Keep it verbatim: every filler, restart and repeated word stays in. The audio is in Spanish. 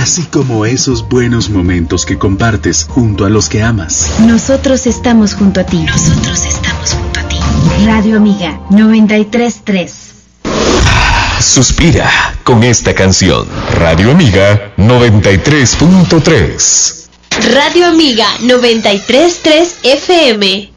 así como esos buenos momentos que compartes junto a los que amas. Nosotros estamos junto a ti. Nosotros estamos junto a ti. Radio Amiga noventa y tres punto tres. Suspira con esta canción. Radio Amiga noventa y tres punto tres. Radio Amiga noventa y tres punto tres F M.